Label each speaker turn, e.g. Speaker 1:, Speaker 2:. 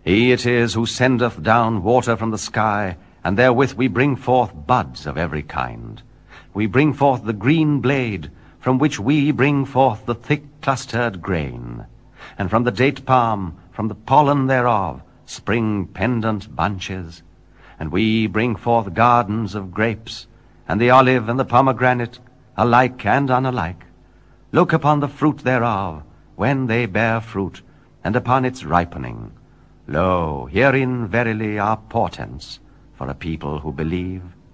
Speaker 1: He it is who sendeth down water from the sky, and therewith we bring forth buds of every kind. We bring forth the green blade, from which we bring forth the thick clustered grain. And from the date palm, from the pollen thereof, spring pendant bunches. And we bring forth gardens of grapes, and the olive and the pomegranate, alike and unalike. Look upon the fruit thereof, when they bear fruit, and upon its ripening. Lo, herein verily are portents for a people who believe.